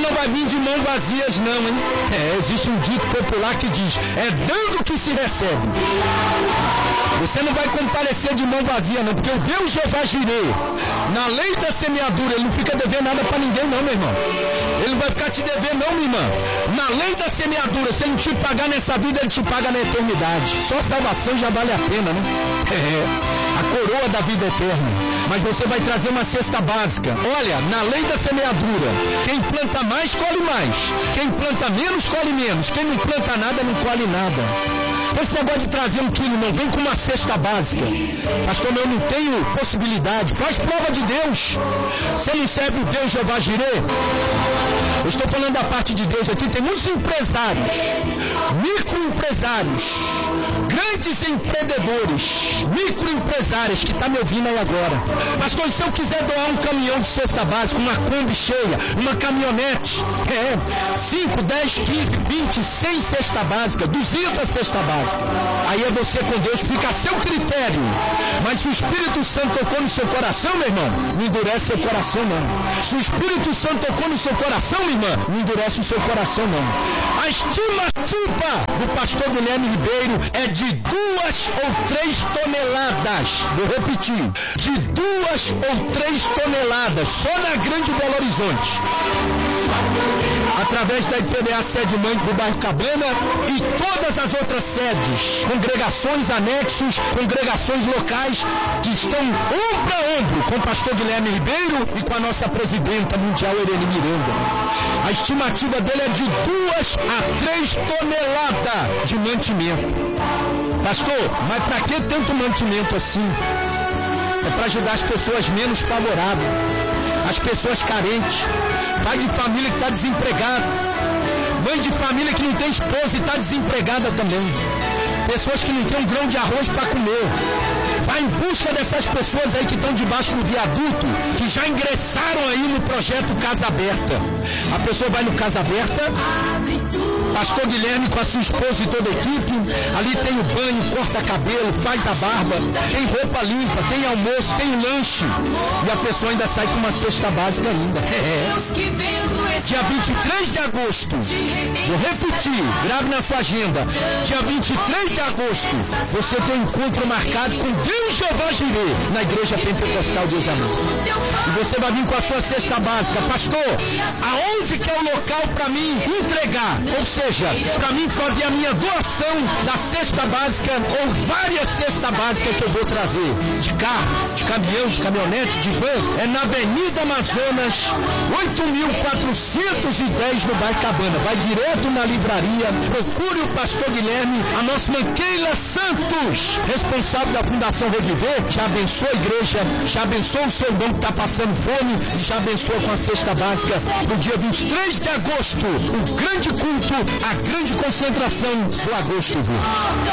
não vai vir de mão vazias não, hein? Existe um dito popular que diz, é dando que se recebe. Você não vai comparecer de mão vazia não, porque o Deus Jeová Jireh, na lei da semeadura, ele não fica devendo nada para ninguém não, meu irmão. Ele não vai ficar te devendo não, minha irmã. Na lei da semeadura, se ele não te pagar nessa vida, ele te paga na eternidade. Só a salvação já vale a pena, né? A coroa da vida eterna. Mas você vai trazer uma cesta básica. Olha, na lei da semeadura, quem planta mais, colhe mais. Quem planta menos, colhe menos. Quem não planta nada, não colhe nada. Então esse negócio de trazer um quilo, não vem com uma cesta básica. Pastor, eu não tenho possibilidade. Faz prova de Deus. Você não serve o Deus Jeová Jireh? Eu estou falando da parte de Deus aqui. Tem muitos empresários, microempresários, grandes empreendedores, microempresários que estão me ouvindo aí agora. Pastor, se eu quiser doar um caminhão de cesta básica, uma Kombi cheia, uma caminhonete, 5, 10, 15, 20, 100 cesta básica, 200 cesta básica. Aí é você com Deus, fica a seu critério. Mas se o Espírito Santo tocou no seu coração, meu irmão, não endurece seu coração não. Se o Espírito Santo tocou no seu coração, minha irmã, não endurece o seu coração não. A estimativa do pastor Guilherme Ribeiro é de 2 ou 3 toneladas. Vou repetir, de 2 ou 3 toneladas, só na Grande Belo Horizonte. Através da IPDA sede mãe do bairro Cabana e todas as outras sedes, congregações anexos, congregações locais que estão ombro a ombro com o pastor Guilherme Ribeiro e com a nossa presidenta mundial, Irene Miranda. A estimativa dele é de 2 a 3 toneladas de mantimento. Pastor, mas para que tanto mantimento assim? É para ajudar as pessoas menos favoráveis, as pessoas carentes, pai de família que está desempregado, mãe de família que não tem esposa e está desempregada também, pessoas que não têm um grão de arroz para comer. Vai em busca dessas pessoas aí que estão debaixo do viaduto, que já ingressaram aí no projeto Casa Aberta. A pessoa vai no Casa Aberta, pastor Guilherme com a sua esposa e toda a equipe, ali tem o banho, corta cabelo, faz a barba, tem roupa limpa, tem almoço, tem lanche, e a pessoa ainda sai com uma cesta básica ainda. Dia 23 de agosto, vou repetir, grave na sua agenda, dia 23 de agosto, você tem um encontro marcado com Deus Jeová Jireh, na Igreja Pentecostal Deus Amor. E você vai vir com a sua cesta básica. Pastor, aonde que é o local para mim entregar? Ou seja, para mim fazer a minha doação da cesta básica ou várias cestas básicas que eu vou trazer. De carro, de caminhão, de caminhonete, de van. É na Avenida Amazonas, 8.410 no bairro Cabana. Vai direto na livraria, procure o pastor Guilherme, a nossa irmã Keila Santos, responsável da Fundação Reviver, já abençoa a igreja, já abençoa o seu irmão que está passando fome e já abençoa com a cesta básica no dia 23 de agosto, o grande culto, a grande concentração do Agosto Verde.